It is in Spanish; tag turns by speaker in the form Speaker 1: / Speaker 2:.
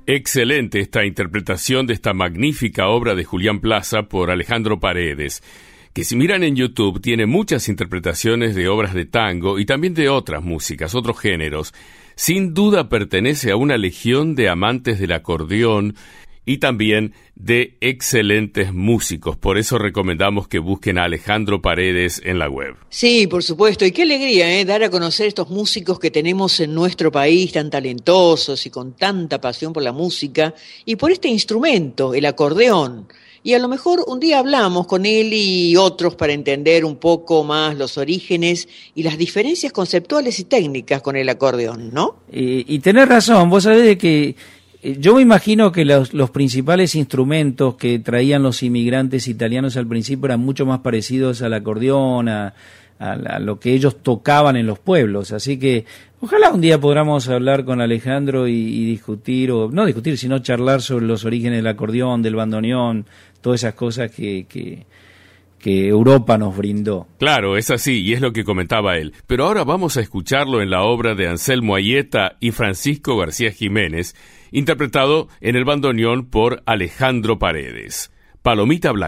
Speaker 1: Excelente esta interpretación de esta magnífica obra de Julián Plaza por Alejandro Paredes, que si miran en YouTube tiene muchas interpretaciones de obras de tango y también de otras músicas, otros géneros. Sin duda pertenece a una legión de amantes del acordeón y también de excelentes músicos. Por eso recomendamos que busquen a Alejandro Paredes en la web.
Speaker 2: Sí, por supuesto. Y qué alegría, dar a conocer estos músicos que tenemos en nuestro país, tan talentosos y con tanta pasión por la música y por este instrumento, el acordeón. Y a lo mejor un día hablamos con él y otros para entender un poco más los orígenes y las diferencias conceptuales y técnicas con el acordeón, ¿no?
Speaker 3: Y tenés razón, vos sabés de que yo me imagino que los principales instrumentos que traían los inmigrantes italianos al principio eran mucho más parecidos al acordeón, a lo que ellos tocaban en los pueblos, así que ojalá un día podamos hablar con Alejandro y discutir, o no discutir, sino charlar sobre los orígenes del acordeón, del bandoneón, todas esas cosas que Europa nos brindó.
Speaker 1: Claro, es así, y es lo que comentaba él. Pero ahora vamos a escucharlo en la obra de Anselmo Aieta y Francisco García Jiménez, interpretado en el bandoneón por Alejandro Paredes. Palomita Blanca.